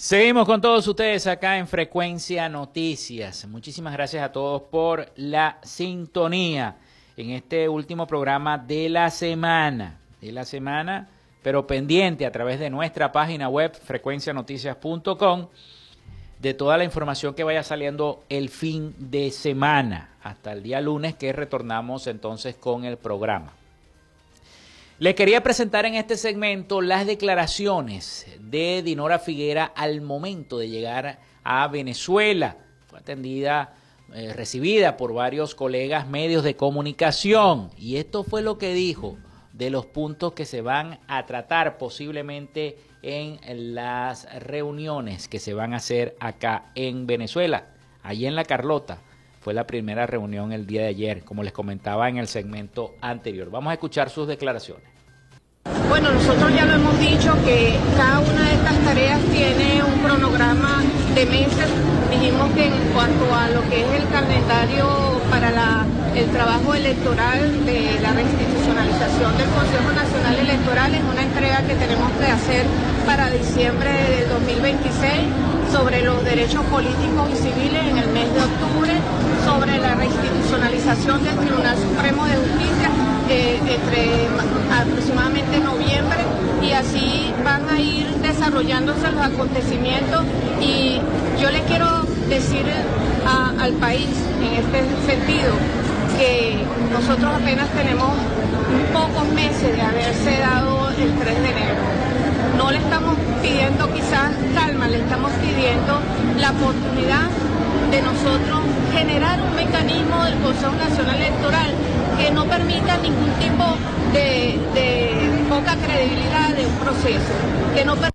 Seguimos con todos ustedes acá en Frecuencia Noticias. Muchísimas gracias a todos por la sintonía en este último programa de la semana, pero pendiente a través de nuestra página web frecuencianoticias.com de toda la información que vaya saliendo el fin de semana hasta el día lunes, que retornamos entonces con el programa. Les quería presentar en este segmento las declaraciones de Dinora Figuera al momento de llegar a Venezuela. Fue recibida por varios colegas medios de comunicación, y esto fue lo que dijo de los puntos que se van a tratar posiblemente en las reuniones que se van a hacer acá en Venezuela. Allí en La Carlota fue la primera reunión el día de ayer, como les comentaba en el segmento anterior. Vamos a escuchar sus declaraciones. Bueno, nosotros ya lo hemos dicho que cada una de estas tareas tiene un cronograma de meses. Dijimos que en cuanto a lo que es el calendario para el trabajo electoral de la reinstitucionalización del Consejo Nacional Electoral, es una entrega que tenemos que hacer para diciembre del 2026 sobre los derechos políticos y civiles en el mes de octubre, sobre la reinstitucionalización del Tribunal Supremo de Justicia entre aproximadamente noviembre, y así van a ir desarrollándose los acontecimientos. Y yo le quiero decir al país en este sentido que nosotros apenas tenemos pocos meses de haberse dado el 3 de enero. No le estamos pidiendo quizás calma, le estamos pidiendo la oportunidad de nosotros generar un mecanismo del Consejo Nacional Electoral que no permita ningún tipo de poca credibilidad de un proceso, que no